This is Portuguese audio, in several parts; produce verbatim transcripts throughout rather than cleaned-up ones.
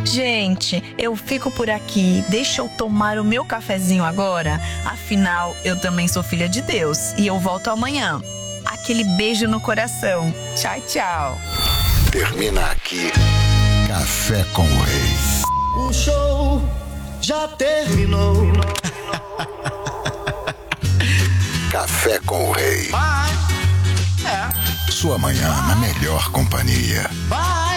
Gente, eu fico por aqui. Deixa eu tomar o meu cafezinho agora. Afinal, eu também sou filha de Deus e eu volto amanhã. Aquele beijo no coração. Tchau, tchau. Termina aqui. Café com o Rei. O show já terminou. Café com o Rei. Vai. É. Sua manhã na melhor companhia. Vai.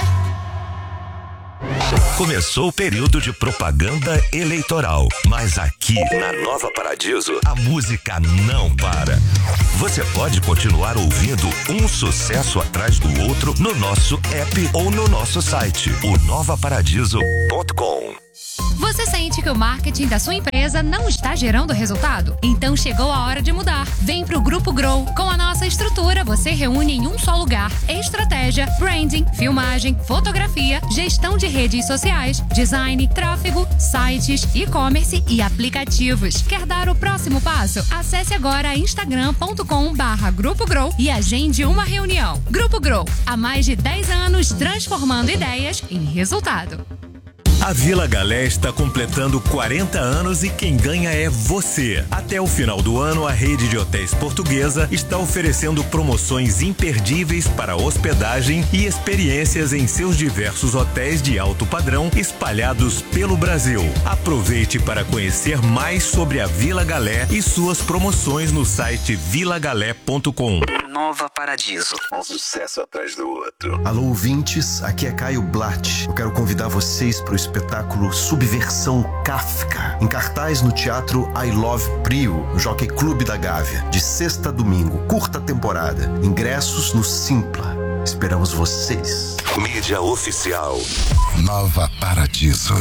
Começou o período de propaganda eleitoral, mas aqui na Nova Paradiso a música não para. Você pode continuar ouvindo um sucesso atrás do outro no nosso app ou no nosso site, o nova paradiso ponto com. Você sente que o marketing da sua empresa não está gerando resultado? Então chegou a hora de mudar. Vem pro Grupo Grow. Com a nossa estrutura, você reúne em um só lugar estratégia, branding, filmagem, fotografia, gestão de redes sociais, design, tráfego, sites, e-commerce e aplicativos. Quer dar o próximo passo? Acesse agora instagram ponto com barra Grupo Grow e agende uma reunião. Grupo Grow, há mais de dez anos transformando ideias em resultado. A Vila Galé está completando quarenta anos e quem ganha é você. Até o final do ano, a rede de hotéis portuguesa está oferecendo promoções imperdíveis para hospedagem e experiências em seus diversos hotéis de alto padrão espalhados pelo Brasil. Aproveite para conhecer mais sobre a Vila Galé e suas promoções no site vila galé ponto com. Nova Paradiso. Um sucesso atrás do outro. Alô, ouvintes, aqui é Caio Blatt. Eu quero convidar vocês para o espetáculo Subversão Kafka, em cartaz no Teatro I Love Prio, no Jockey Clube da Gávea, de sexta a domingo, curta temporada. Ingressos no Simpla. Esperamos vocês. Mídia oficial. Nova Paradiso.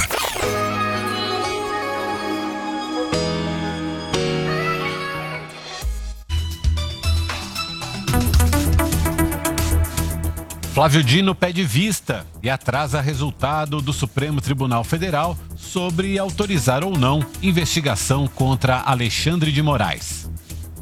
Flávio Dino pede vista e atrasa resultado do Supremo Tribunal Federal sobre autorizar ou não investigação contra Alexandre de Moraes.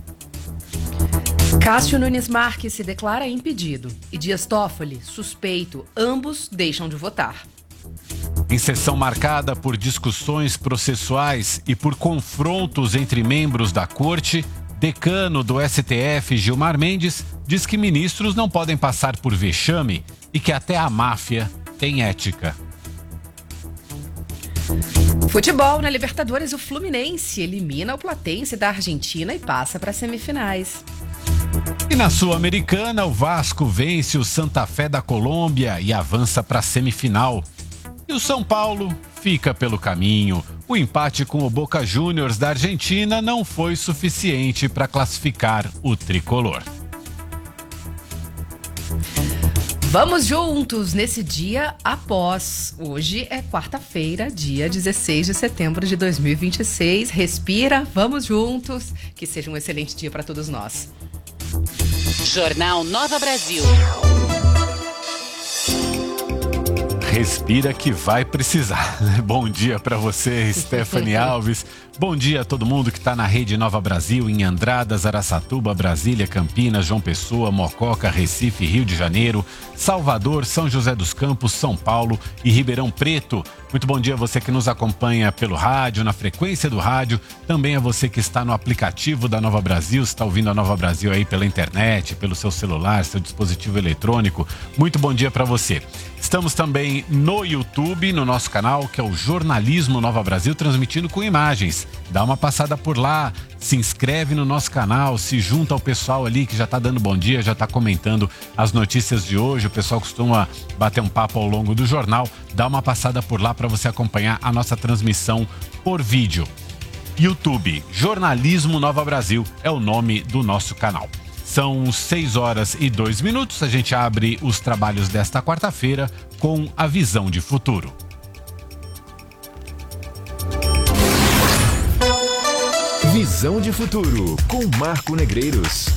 Cássio Nunes Marques se declara impedido e Dias Toffoli, suspeito. Ambos deixam de votar. Em sessão marcada por discussões processuais e por confrontos entre membros da corte, decano do S T F, Gilmar Mendes, diz que ministros não podem passar por vexame e que até a máfia tem ética. Futebol na Libertadores, o Fluminense elimina o Platense da Argentina e passa para as semifinais. E na Sul-Americana, o Vasco vence o Santa Fé da Colômbia e avança para a semifinal. E o São Paulo fica pelo caminho. O empate com o Boca Juniors da Argentina não foi suficiente para classificar o tricolor. Vamos juntos nesse dia após. Hoje é quarta-feira, dia dezesseis de setembro de dois mil e vinte e seis. Respira, vamos juntos. Que seja um excelente dia para todos nós. Jornal Nova Brasil. Respira que vai precisar. Bom dia para você, Stephanie Alves. Bom dia a todo mundo que está na Rede Nova Brasil, em Andradas, Araçatuba, Brasília, Campinas, João Pessoa, Mococa, Recife, Rio de Janeiro, Salvador, São José dos Campos, São Paulo e Ribeirão Preto. Muito bom dia a você que nos acompanha pelo rádio, na frequência do rádio, também a você que está no aplicativo da Nova Brasil, está ouvindo a Nova Brasil aí pela internet, pelo seu celular, seu dispositivo eletrônico. Muito bom dia para você. Estamos também no YouTube, no nosso canal, que é o Jornalismo Nova Brasil, transmitindo com imagens. Dá uma passada por lá, se inscreve no nosso canal, se junta ao pessoal ali que já está dando bom dia, já está comentando as notícias de hoje. O pessoal costuma bater um papo ao longo do jornal. Dá uma passada por lá para você acompanhar a nossa transmissão por vídeo. YouTube, Jornalismo Nova Brasil é o nome do nosso canal. São seis horas e dois minutos. A gente abre os trabalhos desta quarta-feira com a visão de futuro. Visão de futuro com Marco Negreiros.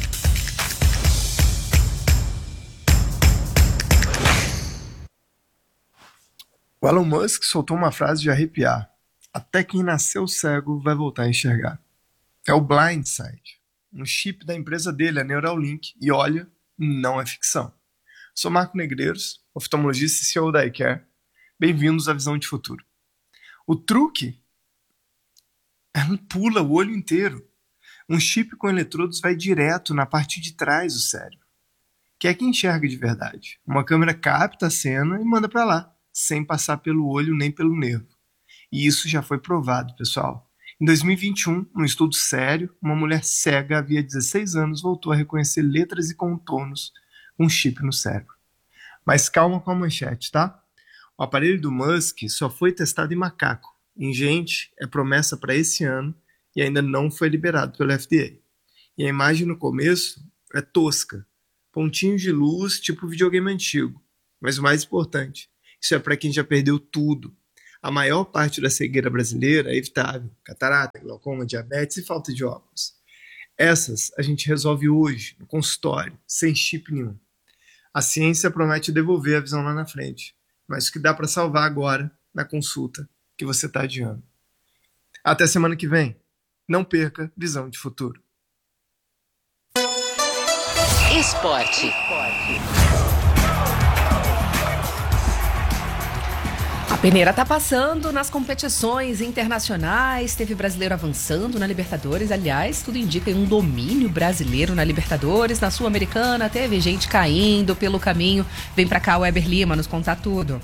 O Elon Musk soltou uma frase de arrepiar. Até quem nasceu cego vai voltar a enxergar. É o Blindside, um chip da empresa dele, a Neuralink, e olha, não é ficção. Sou Marco Negreiros, oftalmologista e C E O da iCare. Bem-vindos à Visão de Futuro. O truque é um pula o olho inteiro. Um chip com eletrodos vai direto na parte de trás do cérebro, que é quem enxerga de verdade. Uma câmera capta a cena e manda para lá, sem passar pelo olho nem pelo nervo. E isso já foi provado, pessoal. Em dois mil e vinte e um, num estudo sério, uma mulher cega havia dezesseis anos voltou a reconhecer letras e contornos com um chip no cérebro. Mas calma com a manchete, tá? O aparelho do Musk só foi testado em macaco. Em gente, é promessa para esse ano e ainda não foi liberado pelo F D A. E a imagem no começo é tosca. Pontinhos de luz, tipo videogame antigo. Mas o mais importante, isso é para quem já perdeu tudo. A maior parte da cegueira brasileira é evitável. Catarata, glaucoma, diabetes e falta de óculos. Essas a gente resolve hoje, no consultório, sem chip nenhum. A ciência promete devolver a visão lá na frente. Mas o que dá para salvar agora, na consulta, que você está adiando. Até semana que vem. Não perca Visão de Futuro. Esporte. A peneira tá passando nas competições internacionais, teve brasileiro avançando na Libertadores, aliás, tudo indica um domínio brasileiro na Libertadores, na Sul-Americana, teve gente caindo pelo caminho. Vem pra cá o Weber Lima nos contar tudo.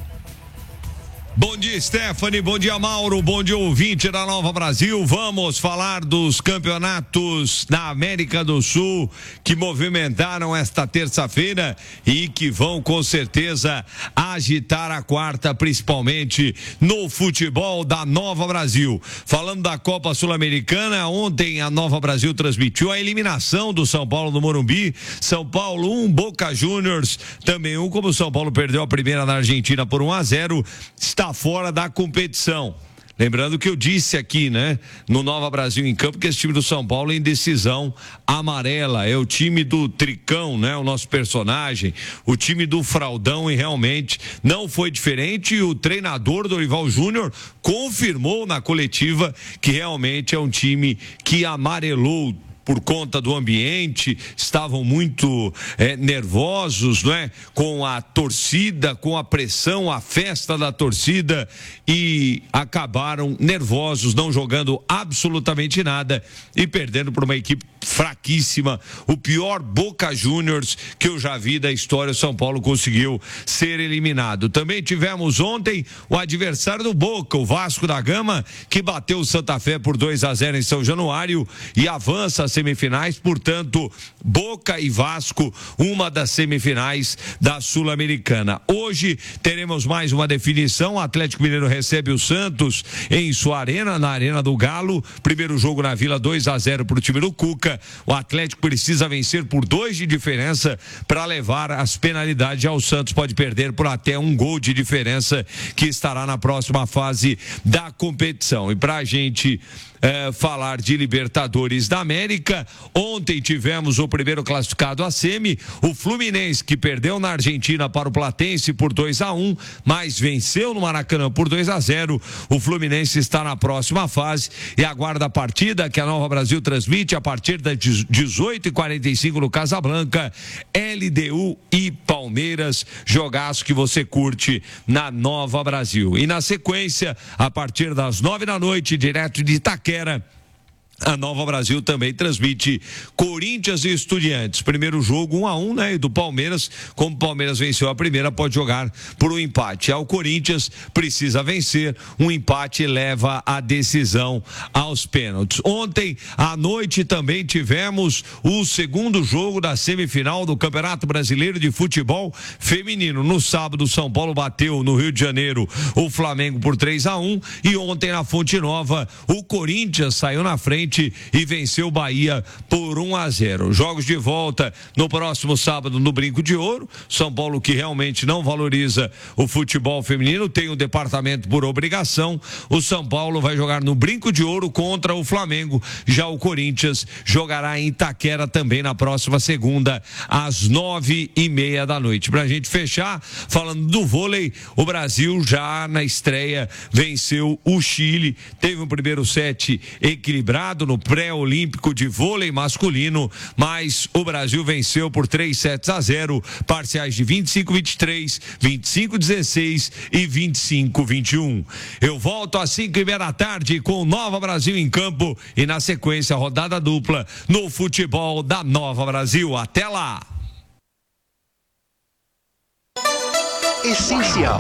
Bom dia, Stephanie, bom dia, Mauro, bom dia, ouvinte da Nova Brasil. Vamos falar dos campeonatos da América do Sul que movimentaram esta terça-feira e que vão com certeza agitar a quarta, principalmente no futebol da Nova Brasil. Falando da Copa Sul-Americana, ontem a Nova Brasil transmitiu a eliminação do São Paulo no Morumbi. São Paulo um, Boca Juniors também um, como o São Paulo perdeu a primeira na Argentina por um a zero, está fora da competição. Lembrando que eu disse aqui, né, no Nova Brasil em Campo, que esse time do São Paulo é em decisão amarela, é o time do Tricão, né, o nosso personagem, o time do Fraldão, e realmente não foi diferente. E o treinador Dorival Júnior confirmou na coletiva que realmente é um time que amarelou por conta do ambiente, estavam muito é, nervosos, não é? Com a torcida, com a pressão, a festa da torcida, e acabaram nervosos, não jogando absolutamente nada e perdendo para uma equipe fraquíssima, o pior Boca Juniors que eu já vi da história. O São Paulo conseguiu ser eliminado. Também tivemos ontem o adversário do Boca, o Vasco da Gama, que bateu o Santa Fé por dois a zero em São Januário e avança às semifinais. Portanto, Boca e Vasco, uma das semifinais da Sul-Americana. Hoje teremos mais uma definição. O Atlético Mineiro recebe o Santos em sua arena, na Arena do Galo. Primeiro jogo na Vila, dois a zero para o time do Cuca. O Atlético precisa vencer por dois de diferença para levar as penalidades. Já o Santos pode perder por até um gol de diferença, que estará na próxima fase da competição. E para a gente É, falar de Libertadores da América, ontem tivemos o primeiro classificado à semi, o Fluminense, que perdeu na Argentina para o Platense por dois a um, mas venceu no Maracanã por dois a zero. O Fluminense está na próxima fase e aguarda a partida que a Nova Brasil transmite a partir das dezoito e quarenta e cinco no Casablanca. L D U e Palmeiras, jogaço que você curte na Nova Brasil. E na sequência, a partir das nove da noite, direto de Itaquera, a Nova Brasil também transmite Corinthians e Estudiantes. Primeiro jogo um a um, né? E do Palmeiras, como o Palmeiras venceu a primeira, pode jogar por um empate. Ao Corinthians precisa vencer, um empate leva a decisão aos pênaltis. Ontem à noite também tivemos o segundo jogo da semifinal do Campeonato Brasileiro de Futebol Feminino. No sábado, o São Paulo bateu no Rio de Janeiro o Flamengo por três a um, e ontem na Fonte Nova o Corinthians saiu na frente e venceu o Bahia por um a zero. Jogos de volta no próximo sábado no Brinco de Ouro. São Paulo, que realmente não valoriza o futebol feminino, tem o departamento por obrigação. O São Paulo vai jogar no Brinco de Ouro contra o Flamengo. Já o Corinthians jogará em Itaquera também na próxima segunda, às nove e meia da noite. Pra gente fechar, falando do vôlei, o Brasil já na estreia venceu o Chile, teve um primeiro set equilibrado, disputado no pré-olímpico de vôlei masculino, mas o Brasil venceu por três sets a zero, parciais de vinte e cinco a vinte e três, vinte e cinco a dezesseis e vinte e cinco a vinte e um. Eu volto às cinco e meia da tarde com Nova Brasil em campo e na sequência rodada dupla no futebol da Nova Brasil. Até lá! Essencial.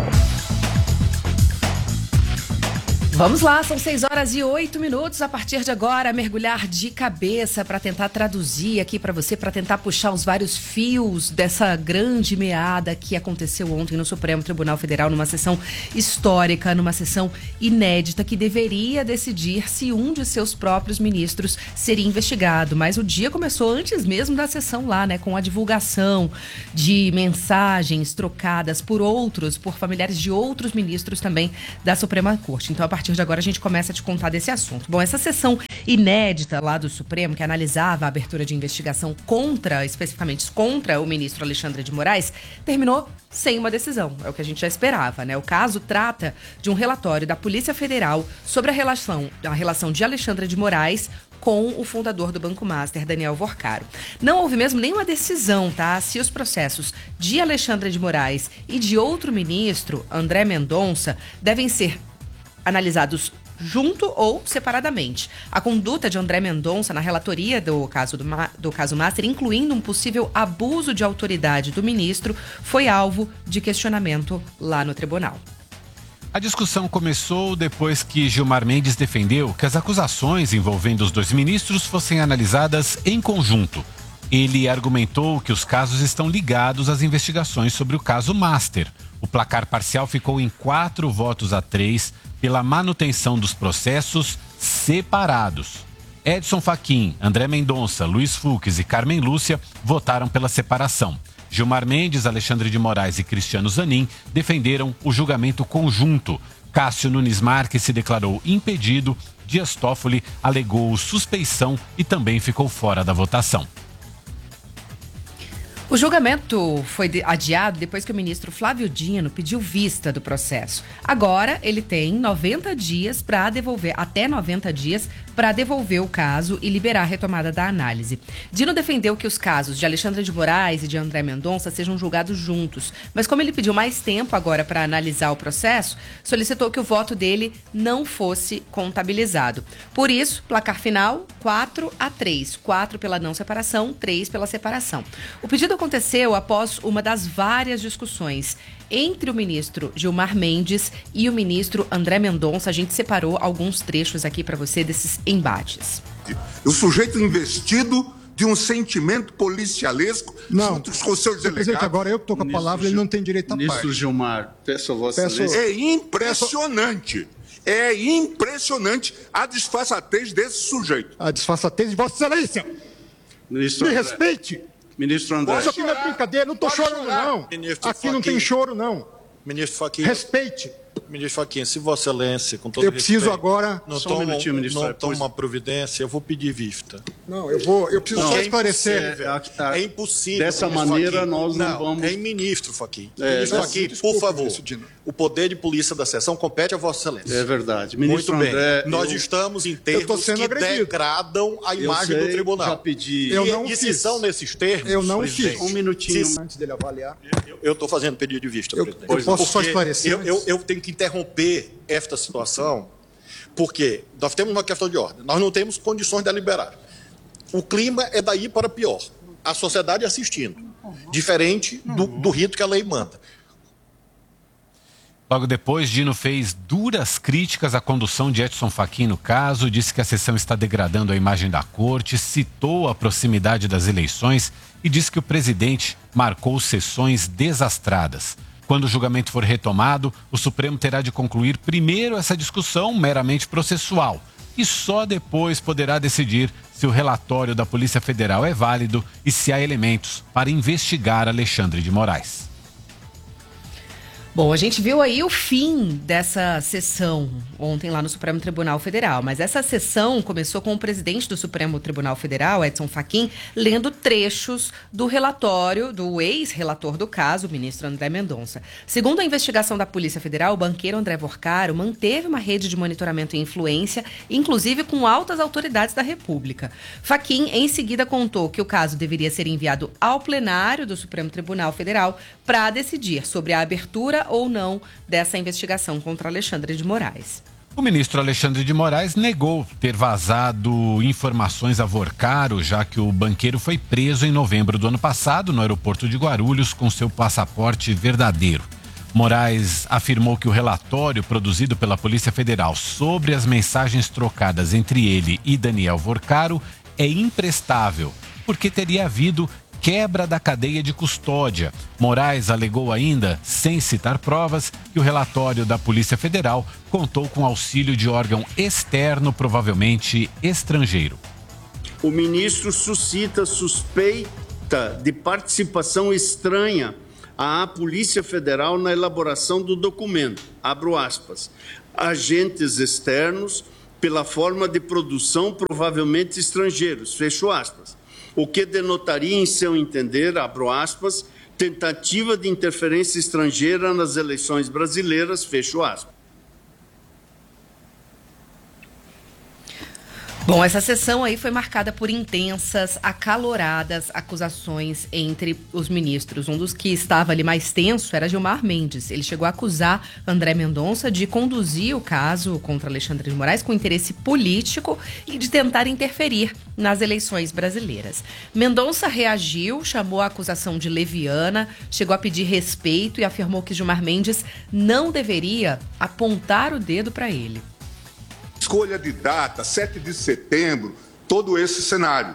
Vamos lá, são seis horas e oito minutos. A partir de agora, mergulhar de cabeça para tentar traduzir aqui para você, para tentar puxar os vários fios dessa grande meada que aconteceu ontem no Supremo Tribunal Federal, numa sessão histórica, numa sessão inédita, que deveria decidir se um de seus próprios ministros seria investigado. Mas o dia começou antes mesmo da sessão lá, né, com a divulgação de mensagens trocadas por outros, por familiares de outros ministros também da Suprema Corte. Então, a partir A partir de agora a gente começa a te contar desse assunto. Bom, essa sessão inédita lá do Supremo, que analisava a abertura de investigação contra, especificamente contra o ministro Alexandre de Moraes, terminou sem uma decisão. É o que a gente já esperava, né? O caso trata de um relatório da Polícia Federal sobre a relação, a relação de Alexandre de Moraes com o fundador do Banco Master, Daniel Vorcaro. Não houve mesmo nenhuma decisão, tá? Se os processos de Alexandre de Moraes e de outro ministro, André Mendonça, devem ser analisados junto ou separadamente. A conduta de André Mendonça na relatoria do caso, do, do caso Master, incluindo um possível abuso de autoridade do ministro, foi alvo de questionamento lá no tribunal. A discussão começou depois que Gilmar Mendes defendeu que as acusações envolvendo os dois ministros fossem analisadas em conjunto. Ele argumentou que os casos estão ligados às investigações sobre o caso Master. O placar parcial ficou em quatro votos a três pela manutenção dos processos separados. Edson Fachin, André Mendonça, Luiz Fux e Carmen Lúcia votaram pela separação. Gilmar Mendes, Alexandre de Moraes e Cristiano Zanin defenderam o julgamento conjunto. Cássio Nunes Marques se declarou impedido. Dias Toffoli alegou suspeição e também ficou fora da votação. O julgamento foi adiado depois que o ministro Flávio Dino pediu vista do processo. Agora ele tem noventa dias para devolver, até noventa dias para devolver o caso e liberar a retomada da análise. Dino defendeu que os casos de Alexandre de Moraes e de André Mendonça sejam julgados juntos, mas como ele pediu mais tempo agora para analisar o processo, solicitou que o voto dele não fosse contabilizado. Por isso, placar final quatro a três, quatro pela não separação, três pela separação. O pedido aconteceu após uma das várias discussões entre o ministro Gilmar Mendes e o ministro André Mendonça. A gente separou alguns trechos aqui para você desses embates. O sujeito investido de um sentimento policialesco não, junto com seus delegados. Presidente, agora eu que estou com a palavra, Gil... ele não tem direito a Ministro parte. Gilmar, peço a Vossa Peço... Excelência. É impressionante. É impressionante a disfarçatez desse sujeito. A disfarçatez de Vossa Excelência. Ministro Me André. respeite. Ministro André. Isso aqui não é brincadeira, não estou chorando, não. Ministro Aqui não Fachin. tem choro, não. Ministro Fachin. Respeite. Ministro Fachin, se Vossa Excelência, com todo Eu preciso respeito, agora... não Só um toma, minutinho, ministro, não depois- toma providência, eu vou pedir vista. Não, eu vou... Eu preciso Não, só é esclarecer. impossível. É, É impossível. Dessa ministro maneira, Fachin. nós não vamos- É ministro Fachin. É, Ministro não, Fachin, desculpa, por favor, ministro Dino. o poder de polícia da sessão compete a Vossa Excelência. É verdade. Muito Ministro bem. André, Nós eu- estamos em Eu tô termos sendo que agredido. degradam a Eu imagem sei, do tribunal. já pedi. Eu e, não e se fiz. são nesses termos, Eu não presidente, fiz. Um minutinho. se- Antes dele avaliar. Eu estou fazendo pedido de vista, Eu- presidente. eu posso só Porque esclarecer Eu, eu, antes? eu tenho que interromper esta situação, porque nós temos uma questão de ordem. Nós não temos condições de deliberar. O clima é daí para pior. A sociedade assistindo. Diferente do, do rito que a lei manda. Logo depois, Dino fez duras críticas à condução de Edson Fachin no caso, disse que a sessão está degradando a imagem da corte, citou a proximidade das eleições e disse que o presidente marcou sessões desastradas. Quando o julgamento for retomado, o Supremo terá de concluir primeiro essa discussão meramente processual e só depois poderá decidir se o relatório da Polícia Federal é válido e se há elementos para investigar Alexandre de Moraes. Bom, a gente viu aí o fim dessa sessão ontem lá no Supremo Tribunal Federal, mas essa sessão começou com o presidente do Supremo Tribunal Federal, Edson Fachin, lendo trechos do relatório do ex-relator do caso, o ministro André Mendonça. Segundo a investigação da Polícia Federal, o banqueiro André Vorcaro manteve uma rede de monitoramento e influência, inclusive com altas autoridades da República. Fachin, em seguida, contou que o caso deveria ser enviado ao plenário do Supremo Tribunal Federal para decidir sobre a abertura ou não dessa investigação contra Alexandre de Moraes. O ministro Alexandre de Moraes negou ter vazado informações a Vorcaro, já que o banqueiro foi preso em novembro do ano passado no aeroporto de Guarulhos com seu passaporte verdadeiro. Moraes afirmou que o relatório produzido pela Polícia Federal sobre as mensagens trocadas entre ele e Daniel Vorcaro é imprestável, porque teria havido quebra da cadeia de custódia. Moraes alegou ainda, sem citar provas, que o relatório da Polícia Federal contou com auxílio de órgão externo, provavelmente estrangeiro. O ministro suscita suspeita de participação estranha à Polícia Federal na elaboração do documento. Abro aspas. Agentes externos, pela forma de produção, provavelmente estrangeiros. Fecho aspas. O que denotaria, em seu entender, abro aspas, tentativa de interferência estrangeira nas eleições brasileiras, fecho aspas. Bom, essa sessão aí foi marcada por intensas, acaloradas acusações entre os ministros. Um dos que estava ali mais tenso era Gilmar Mendes. Ele chegou a acusar André Mendonça de conduzir o caso contra Alexandre de Moraes com interesse político e de tentar interferir nas eleições brasileiras. Mendonça reagiu, chamou a acusação de leviana, chegou a pedir respeito e afirmou que Gilmar Mendes não deveria apontar o dedo para ele. Escolha de data, sete de setembro, todo esse cenário.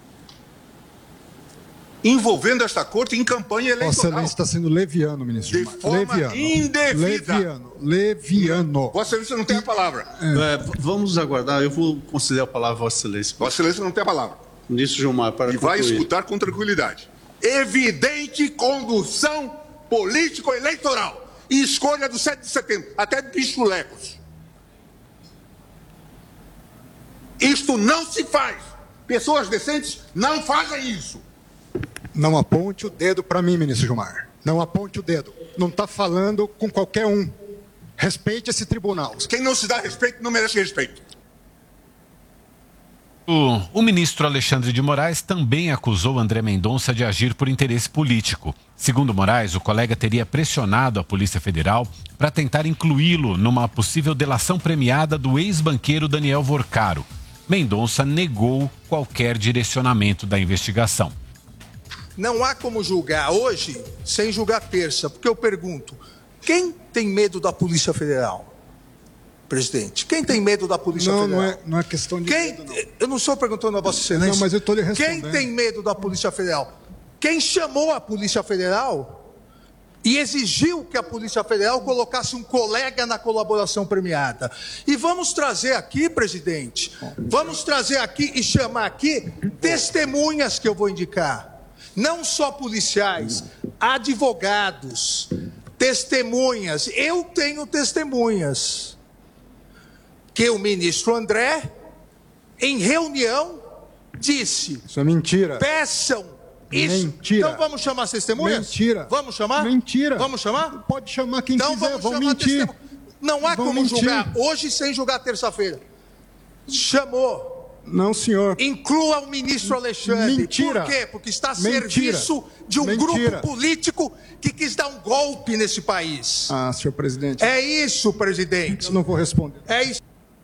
Envolvendo esta corte em campanha eleitoral. Vossa Excelência está sendo leviano, ministro. De forma leviano. indevida. Leviano. Leviano. Vossa Excelência não tem a palavra. É, vamos aguardar, eu vou conceder a palavra a Vossa Excelência. Vossa Excelência não tem a palavra. Ministro Gilmar, para E concluir. vai escutar com tranquilidade. Evidente condução político-eleitoral. E escolha do sete de setembro, até de bichulecos. Isto não se faz. Pessoas decentes não fazem isso. Não aponte o dedo para mim, ministro Gilmar. Não aponte o dedo. Não está falando com qualquer um. Respeite esse tribunal. Quem não se dá respeito não merece respeito. O, o ministro Alexandre de Moraes também acusou André Mendonça de agir por interesse político. Segundo Moraes, o colega teria pressionado a Polícia Federal para tentar incluí-lo numa possível delação premiada do ex-banqueiro Daniel Vorcaro. Mendonça negou qualquer direcionamento da investigação. Não há como julgar hoje sem julgar terça, porque eu pergunto, quem tem medo da Polícia Federal? Presidente, quem tem medo da Polícia não, Federal? Não, é, não é questão de quem, medo, não. Eu não estou perguntando a Vossa Excelência. Não, mas eu estou lhe respondendo. Quem tem medo da Polícia Federal? Quem chamou a Polícia Federal e exigiu que a Polícia Federal colocasse um colega na colaboração premiada. E vamos trazer aqui, presidente, vamos trazer aqui e chamar aqui testemunhas que eu vou indicar. Não só policiais, advogados, testemunhas. Eu tenho testemunhas. Que o ministro André, em reunião, disse... Isso é mentira. Peçam... Isso. Mentira. Então vamos chamar as testemunhas? Mentira. Vamos chamar? Mentira. Vamos chamar? Pode chamar quem então, quiser, vamos vão chamar mentir. Testemunha. Não há vão como mentir. julgar hoje sem julgar terça-feira. Chamou. Não, senhor. Inclua o ministro Alexandre. Mentira. Por quê? Porque está a Mentira. serviço de um Mentira. grupo político que quis dar um golpe nesse país. Ah, senhor presidente. É isso, presidente. Eu não vou responder. É isso.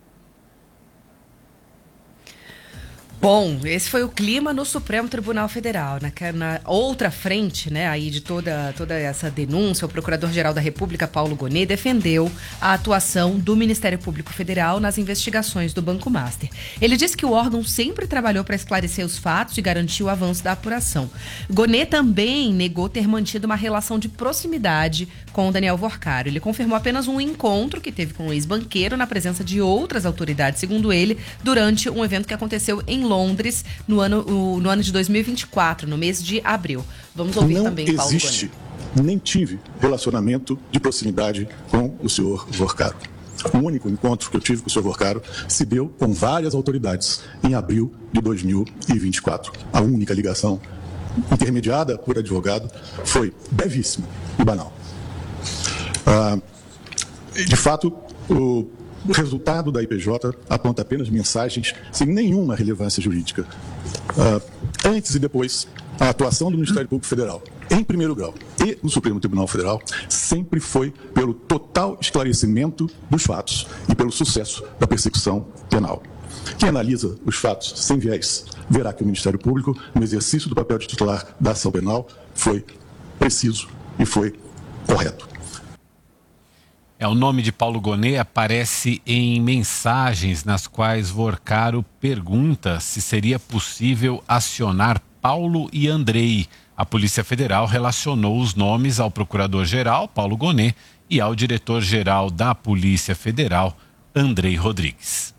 Bom, esse foi o clima no Supremo Tribunal Federal. Na, na outra frente, né, aí de toda, toda essa denúncia, o Procurador-Geral da República, Paulo Gonet, defendeu a atuação do Ministério Público Federal nas investigações do Banco Master. Ele disse que o órgão sempre trabalhou para esclarecer os fatos e garantir o avanço da apuração. Gonet também negou ter mantido uma relação de proximidade com o Daniel Vorcaro. Ele confirmou apenas um encontro que teve com o ex-banqueiro na presença de outras autoridades, segundo ele, durante um evento que aconteceu em Londres, no ano, no ano de dois mil e vinte e quatro, no mês de abril. Vamos ouvir Não também Paulo existe nem tive relacionamento de proximidade com o senhor Vorcaro. O único encontro que eu tive com o senhor Vorcaro se deu com várias autoridades em abril de dois mil e vinte e quatro. A única ligação intermediada por advogado foi brevíssima e banal. Ah, de fato, o resultado da I P J aponta apenas mensagens sem nenhuma relevância jurídica. Ah, antes e depois, a atuação do Ministério Público Federal, em primeiro grau, e no Supremo Tribunal Federal, sempre foi pelo total esclarecimento dos fatos e pelo sucesso da persecução penal. Quem analisa os fatos sem viés verá que o Ministério Público, no exercício do papel de titular da ação penal, foi preciso e foi correto. É, o nome de Paulo Gonet aparece em mensagens nas quais Vorcaro pergunta se seria possível acionar Paulo e Andrei. A Polícia Federal relacionou os nomes ao Procurador-Geral, Paulo Gonet, e ao Diretor-Geral da Polícia Federal, Andrei Rodrigues.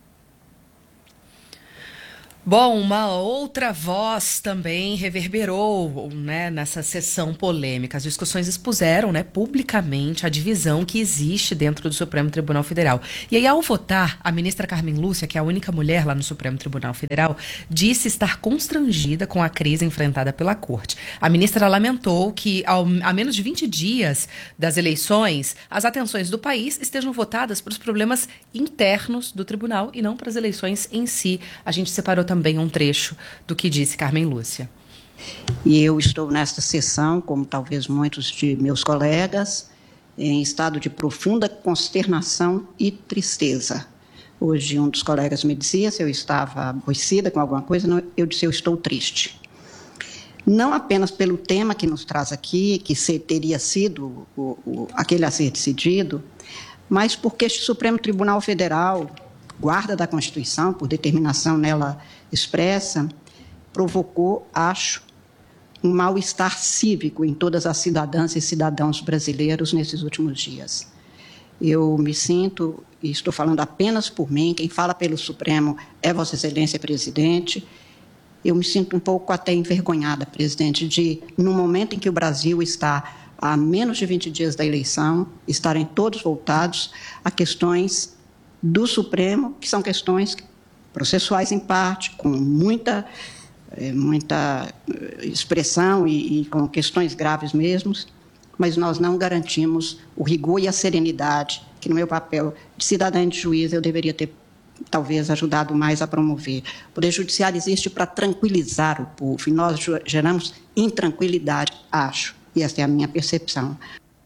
Bom, uma outra voz também reverberou, né, nessa sessão polêmica. As discussões expuseram, né, publicamente a divisão que existe dentro do Supremo Tribunal Federal. E aí, ao votar, a ministra Carmen Lúcia, que é a única mulher lá no Supremo Tribunal Federal, disse estar constrangida com a crise enfrentada pela Corte. A ministra lamentou que, ao, a menos de vinte dias das eleições, as atenções do país estejam votadas para os problemas internos do tribunal e não para as eleições em si. A gente separou também também um trecho do que disse Carmen Lúcia. E eu estou nesta sessão, como talvez muitos de meus colegas, em estado de profunda consternação e tristeza. Hoje um dos colegas me dizia se eu estava aborrecida com alguma coisa, eu disse eu estou triste. Não apenas pelo tema que nos traz aqui, que ser, teria sido o, o, aquele a ser decidido, mas porque este Supremo Tribunal Federal, guarda da Constituição, por determinação nela expressa, provocou, acho, um mal-estar cívico em todas as cidadãs e cidadãos brasileiros nesses últimos dias. Eu me sinto, e estou falando apenas por mim, quem fala pelo Supremo é Vossa Excelência Presidente, eu me sinto um pouco até envergonhada, presidente, de, no momento em que o Brasil está a menos de vinte dias da eleição, estarem todos voltados a questões do Supremo, que são questões processuais em parte, com muita, muita expressão e, e com questões graves mesmo, mas nós não garantimos o rigor e a serenidade que, no meu papel de cidadã e de juiz, eu deveria ter, talvez, ajudado mais a promover. O Poder Judiciário existe para tranquilizar o povo, e nós geramos intranquilidade, acho, e essa é a minha percepção.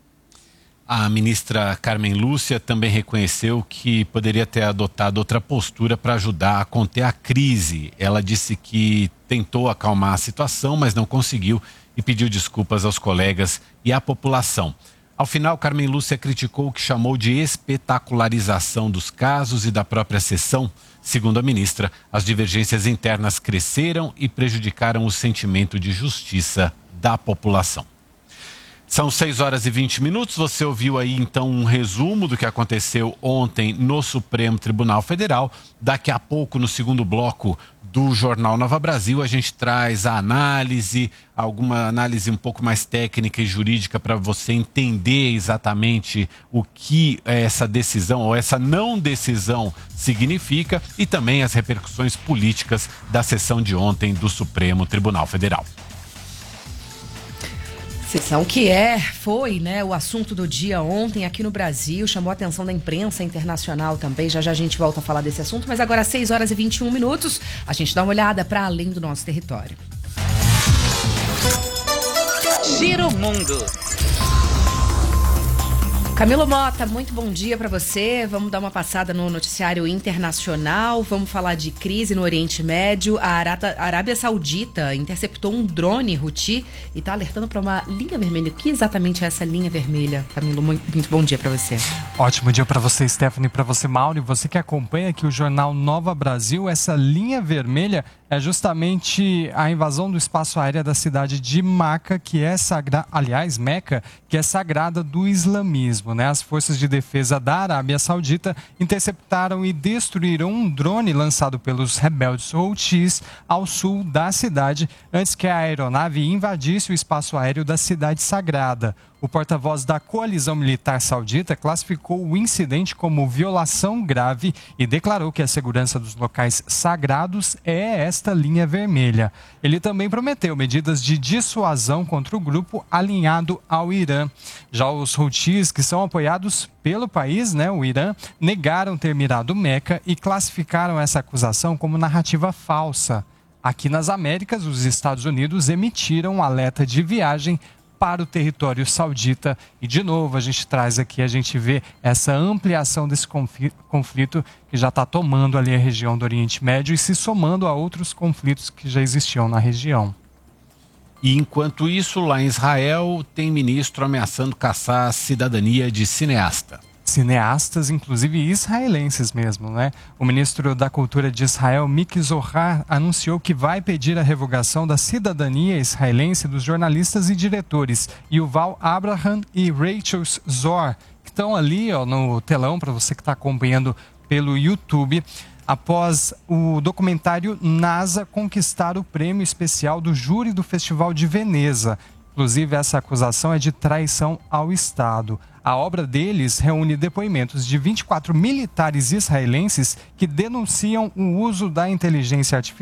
A ministra Carmen Lúcia também reconheceu que poderia ter adotado outra postura para ajudar a conter a crise. Ela disse que tentou acalmar a situação, mas não conseguiu e pediu desculpas aos colegas e à população. Ao final, Carmen Lúcia criticou o que chamou de espetacularização dos casos e da própria sessão. Segundo a ministra, as divergências internas cresceram e prejudicaram o sentimento de justiça da população. São seis horas e vinte minutos, você ouviu aí então um resumo do que aconteceu ontem no Supremo Tribunal Federal. Daqui a pouco, no segundo bloco do Jornal Nova Brasil, a gente traz a análise, alguma análise um pouco mais técnica e jurídica para você entender exatamente o que essa decisão ou essa não decisão significa e também as repercussões políticas da sessão de ontem do Supremo Tribunal Federal. Sessão que é, foi, né, o assunto do dia ontem aqui no Brasil, chamou a atenção da imprensa internacional também, já já a gente volta a falar desse assunto, mas agora às seis horas e vinte e um minutos, a gente dá uma olhada para além do nosso território. Giro Mundo. Camilo Mota, muito bom dia para você. Vamos dar uma passada no noticiário internacional. Vamos falar de crise no Oriente Médio. A Arábia Saudita interceptou um drone Houthi e está alertando para uma linha vermelha. O que exatamente é essa linha vermelha? Camilo, muito, muito bom dia para você. Ótimo dia para você, Stephanie, para você, Mauro. E você que acompanha aqui o Jornal Nova Brasil, essa linha vermelha é justamente a invasão do espaço aéreo da cidade de Meca, que é sagrada, aliás, Meca, que é sagrada do islamismo, né? As forças de defesa da Arábia Saudita interceptaram e destruíram um drone lançado pelos rebeldes Houthis ao sul da cidade, antes que a aeronave invadisse o espaço aéreo da cidade sagrada. O porta-voz da coalizão militar saudita classificou o incidente como violação grave e declarou que a segurança dos locais sagrados é esta linha vermelha. Ele também prometeu medidas de dissuasão contra o grupo alinhado ao Irã. Já os Houthis, que são apoiados pelo país, né, o Irã, negaram ter mirado Meca e classificaram essa acusação como narrativa falsa. Aqui nas Américas, os Estados Unidos emitiram um alerta de viagem para o território saudita. E, de novo, a gente traz aqui, a gente vê essa ampliação desse conflito que já está tomando ali a região do Oriente Médio e se somando a outros conflitos que já existiam na região. E, enquanto isso, lá em Israel, tem ministro ameaçando caçar a cidadania de cineasta. Cineastas, inclusive israelenses mesmo, né? O ministro da Cultura de Israel, Miki Zohar, anunciou que vai pedir a revogação da cidadania israelense dos jornalistas e diretores Yuval Abraham e Rachel Zor, que estão ali, ó, no telão para você que está acompanhando pelo YouTube, após o documentário NASA conquistar o prêmio especial do júri do Festival de Veneza. Inclusive, essa acusação é de traição ao Estado. A obra deles reúne depoimentos de vinte e quatro militares israelenses que denunciam o uso da inteligência artificial